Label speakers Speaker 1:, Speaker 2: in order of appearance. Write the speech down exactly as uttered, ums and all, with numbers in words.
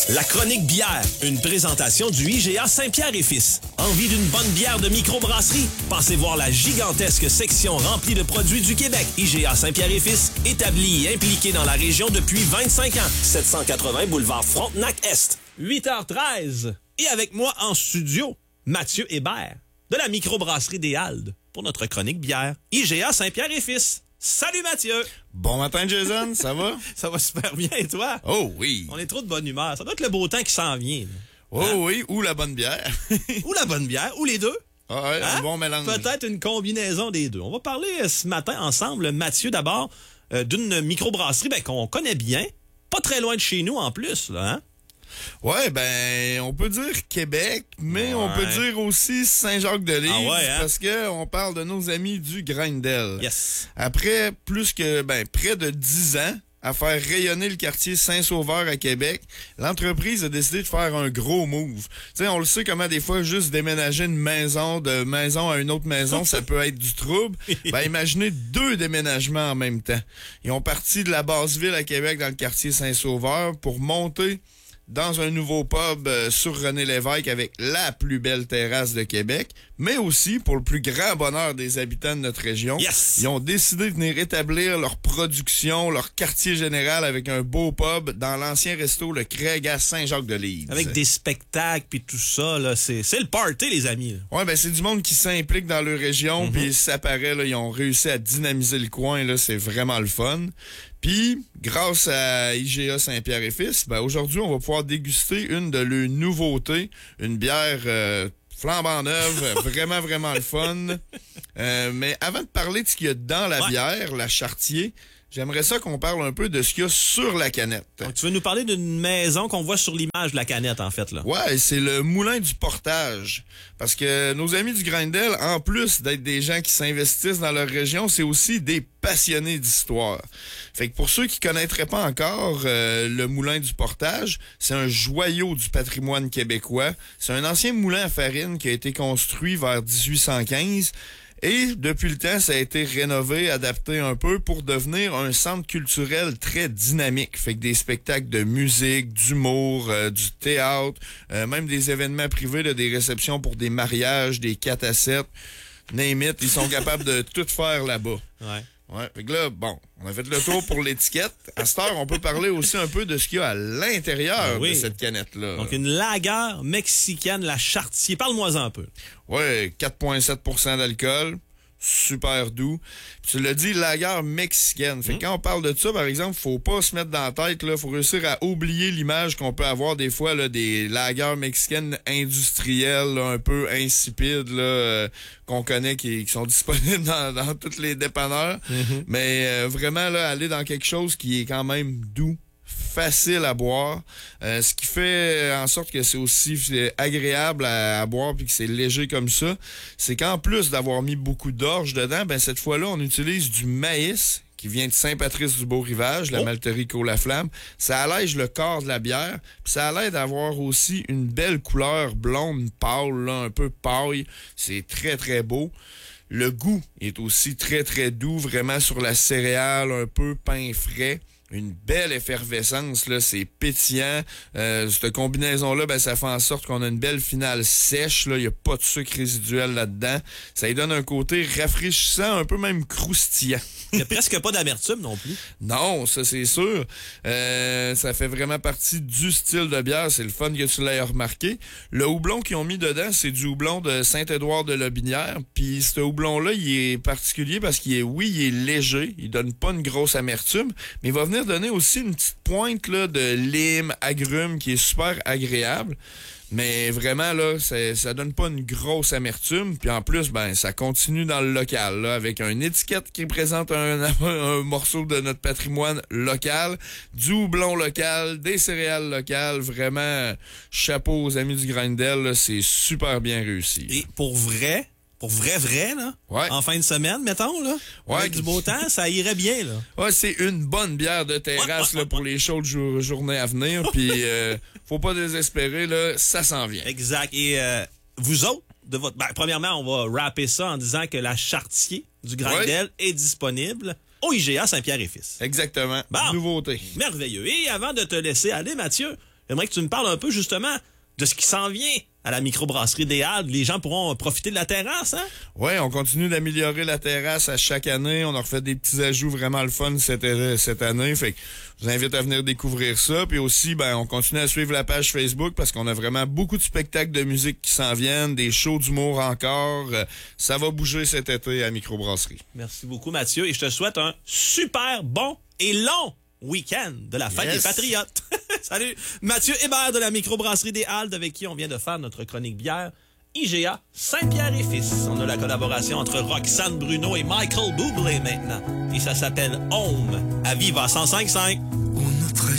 Speaker 1: La chronique bière, une présentation du I G A Saint-Pierre et Fils. Envie d'une bonne bière de microbrasserie? Passez voir la gigantesque section remplie de produits du Québec. I G A Saint-Pierre et Fils, établi et impliqué dans la région depuis vingt-cinq ans. sept cent quatre-vingts boulevard Frontenac-Est. huit heures treize. Et avec moi en studio, Mathieu Hébert, de la microbrasserie des Haldes, pour notre chronique bière. I G A Saint-Pierre et Fils. Salut Mathieu!
Speaker 2: Bon matin Jason, ça va?
Speaker 1: Ça va super bien et toi?
Speaker 2: Oh oui!
Speaker 1: On est trop de bonne humeur. Ça doit être le beau temps qui s'en vient. Là.
Speaker 2: Oh hein? Oui, ou la bonne bière.
Speaker 1: Ou la bonne bière, ou les deux.
Speaker 2: Ah ouais,
Speaker 1: hein?
Speaker 2: Un bon mélange.
Speaker 1: Peut-être une combinaison des deux. On va parler euh, ce matin ensemble, Mathieu, d'abord, euh, d'une microbrasserie ben, qu'on connaît bien, pas très loin de chez nous en plus, là, hein?
Speaker 2: Ouais, ben, on peut dire Québec, mais
Speaker 1: ouais.
Speaker 2: on peut dire aussi Saint-Jacques-de-Luz,
Speaker 1: ah ouais, hein?
Speaker 2: parce que on parle de nos amis du Graindel.
Speaker 1: Yes.
Speaker 2: Après plus que, ben, près de dix ans à faire rayonner le quartier Saint-Sauveur à Québec, l'entreprise a décidé de faire un gros move. Tu sais, on le sait comment des fois, juste déménager une maison de maison à une autre maison, ça peut être du trouble. Ben, imaginez deux déménagements en même temps. Ils ont parti de la Basse-Ville à Québec dans le quartier Saint-Sauveur pour monter dans un nouveau pub euh, sur René-Lévesque avec la plus belle terrasse de Québec, mais aussi, pour le plus grand bonheur des habitants de notre région,
Speaker 1: yes!
Speaker 2: Ils ont décidé de venir établir leur production, leur quartier général avec un beau pub dans l'ancien resto Le Craig à Saint-Jacques-de-Luz.
Speaker 1: Avec des spectacles puis tout ça, là, c'est, c'est le party, les amis. Là.
Speaker 2: Ouais, ben c'est du monde qui s'implique dans leur région, mm-hmm. Puis ça paraît, là, ils ont réussi à dynamiser le coin, là, c'est vraiment le fun. Puis, grâce à I G A Saint-Pierre et Fils, ben aujourd'hui, on va pouvoir déguster une de leurs nouveautés, une bière euh, flambant neuve, vraiment, vraiment le fun. Euh, mais avant de parler de ce qu'il y a dans la ouais. bière, la Chartier, j'aimerais ça qu'on parle un peu de ce qu'il y a sur la canette.
Speaker 1: Donc, tu veux nous parler d'une maison qu'on voit sur l'image de la canette, en fait, là.
Speaker 2: Ouais, c'est le Moulin du Portage. Parce que nos amis du Graindel, en plus d'être des gens qui s'investissent dans leur région, c'est aussi des passionnés d'histoire. Fait que pour ceux qui connaîtraient pas encore euh, le Moulin du Portage, c'est un joyau du patrimoine québécois. C'est un ancien moulin à farine qui a été construit vers dix-huit cent quinze. Et depuis le temps, ça a été rénové, adapté un peu pour devenir un centre culturel très dynamique. Fait que des spectacles de musique, d'humour, euh, du théâtre, euh, même des événements privés, là, des réceptions pour des mariages, des quatre à sept, name it, ils sont capables de tout faire là-bas.
Speaker 1: Ouais.
Speaker 2: Ouais, fait que là, bon, on a fait le tour pour l'étiquette. À cette heure, on peut parler aussi un peu de ce qu'il y a à l'intérieur ah oui. de cette canette-là.
Speaker 1: Donc, une lager mexicaine, la Chartier. Parle-moi un peu.
Speaker 2: Ouais, quatre virgule sept pour cent d'alcool. Super doux. Puis tu l'as dit, lager mexicaine. Fait que mmh. quand on parle de ça, par exemple, faut pas se mettre dans la tête, là, faut réussir à oublier l'image qu'on peut avoir des fois, là, des lagers mexicaines industrielles, là, un peu insipides, là, euh, qu'on connaît, qui, qui sont disponibles dans, dans tous les dépanneurs. Mmh. Mais euh, vraiment, là, aller dans quelque chose qui est quand même doux, facile à boire, euh, ce qui fait en sorte que c'est aussi agréable à, à boire puis que c'est léger comme ça, c'est qu'en plus d'avoir mis beaucoup d'orge dedans, ben cette fois-là, on utilise du maïs qui vient de Saint-Patrice-du-Beau-Rivage, la oh. malterie Côte-Laflamme. Ça allège le corps de la bière, puis ça l'aide d'avoir aussi une belle couleur blonde pâle, là, un peu paille. C'est très, très beau. Le goût est aussi très, très doux, vraiment sur la céréale, un peu pain frais. Une belle effervescence, là, c'est pétillant. Euh, cette combinaison-là, ben, ça fait en sorte qu'on a une belle finale sèche, là. Il n'y a pas de sucre résiduel là-dedans. Ça lui donne un côté rafraîchissant, un peu même croustillant.
Speaker 1: Il n'y a presque pas d'amertume non plus.
Speaker 2: Non, ça c'est sûr. Euh, ça fait vraiment partie du style de bière. C'est le fun que tu l'aies remarqué. Le houblon qu'ils ont mis dedans, c'est du houblon de Saint-Édouard-de-Lobinière. Puis ce houblon-là, il est particulier parce qu'il est, oui, il est léger. Il donne pas une grosse amertume, mais il va venir donner aussi une petite pointe là, de lime, agrumes qui est super agréable. Mais vraiment, là, ça, ça donne pas une grosse amertume. Puis en plus, ben, ça continue dans le local, là, avec une étiquette qui présente un, un morceau de notre patrimoine local, du houblon local, des céréales locales. Vraiment, chapeau aux amis du Graindel, là, c'est super bien réussi.
Speaker 1: Et pour vrai... Pour vrai, vrai, là,
Speaker 2: ouais.
Speaker 1: en fin de semaine, mettons, là,
Speaker 2: ouais,
Speaker 1: avec du beau temps, ça irait bien, là.
Speaker 2: Ouais, c'est une bonne bière de terrasse, là, pour les chaudes jour- journées à venir, puis euh, faut pas désespérer, là, ça s'en vient.
Speaker 1: Exact. Et euh, vous autres, de votre, ben, premièrement, on va rapper ça en disant que la Chartier du Graindel ouais. est disponible au I G A Saint-Pierre et Fils.
Speaker 2: Exactement.
Speaker 1: Bon.
Speaker 2: Nouveauté.
Speaker 1: Merveilleux. Et avant de te laisser aller, Mathieu, j'aimerais que tu me parles un peu justement de ce qui s'en vient à la microbrasserie des Halles. Les gens pourront profiter de la terrasse, hein?
Speaker 2: Oui, on continue d'améliorer la terrasse à chaque année. On a refait des petits ajouts vraiment le fun cette, cette année. Fait que je vous invite à venir découvrir ça. Puis aussi, ben, on continue à suivre la page Facebook parce qu'on a vraiment beaucoup de spectacles de musique qui s'en viennent, des shows d'humour encore. Ça va bouger cet été à Microbrasserie.
Speaker 1: Merci beaucoup, Mathieu. Et je te souhaite un super bon et long week-end de la fête yes. des Patriotes. Salut, Mathieu Hébert de la microbrasserie des Halles, avec qui on vient de faire notre chronique bière. I G A Saint-Pierre et Fils. On a la collaboration entre Roxane Bruno et Michael Bublé maintenant. Et ça s'appelle Home à Viva cent cinq virgule cinq.